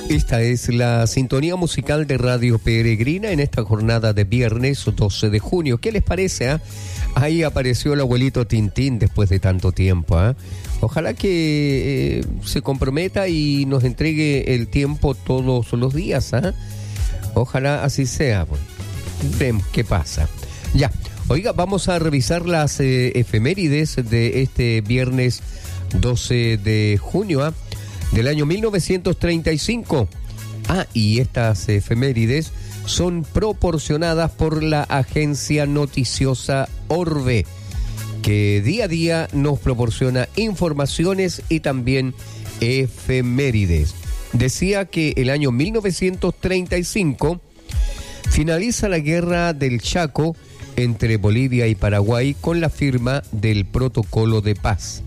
Esta es la sintonía musical de Radio Peregrina en esta jornada de viernes 12 de junio. ¿Qué les parece? Ahí apareció el abuelito Tintín después de tanto tiempo. Ojalá que se comprometa y nos entregue el tiempo todos los días. Ojalá así sea. Bueno, vemos qué pasa. Ya, oiga, vamos a revisar las efemérides de este viernes 12 de junio del año 1935. Y estas efemérides son proporcionadas por la agencia noticiosa Orbe, que día a día nos proporciona informaciones y también efemérides. Decía que el año 1935 finaliza la guerra del Chaco entre Bolivia y Paraguay con la firma del Protocolo de Paz.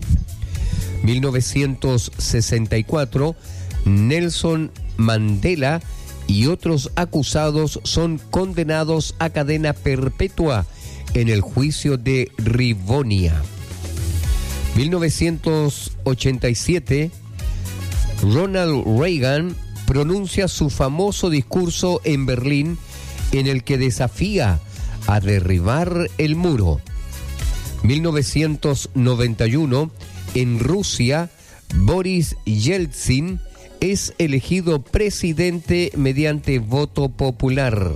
1964, Nelson Mandela y otros acusados son condenados a cadena perpetua en el juicio de Rivonia. 1987, Ronald Reagan pronuncia su famoso discurso en Berlín en el que desafía a derribar el muro. 1991, en Rusia, Boris Yeltsin es elegido presidente mediante voto popular.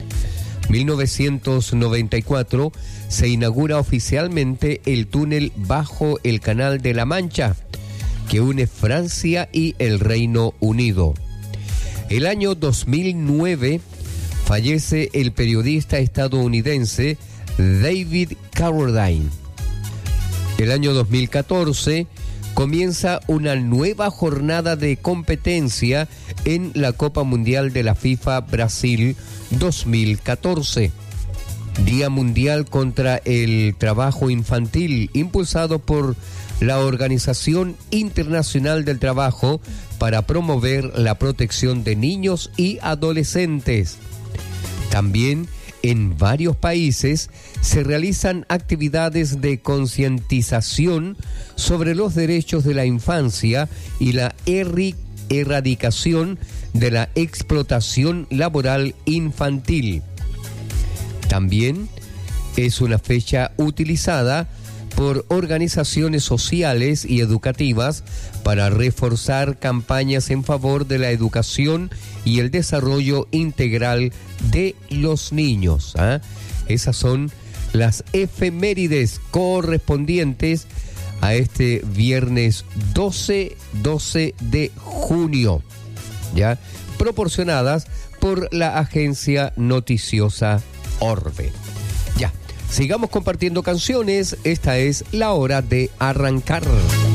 1994, se inaugura oficialmente el túnel bajo el Canal de la Mancha, que une Francia y el Reino Unido. El año 2009, fallece el periodista estadounidense David Carradine. El año 2014 comienza una nueva jornada de competencia en la Copa Mundial de la FIFA Brasil 2014. Día Mundial contra el Trabajo Infantil, impulsado por la Organización Internacional del Trabajo para promover la protección de niños y adolescentes. También en varios países se realizan actividades de concientización sobre los derechos de la infancia y la erradicación de la explotación laboral infantil. También es una fecha utilizada por organizaciones sociales y educativas para reforzar campañas en favor de la educación y el desarrollo integral de los niños. Esas son las efemérides correspondientes a este viernes 12 de junio, ya proporcionadas por la agencia noticiosa Orbe. Ya, sigamos compartiendo canciones. Esta es la hora de arrancar.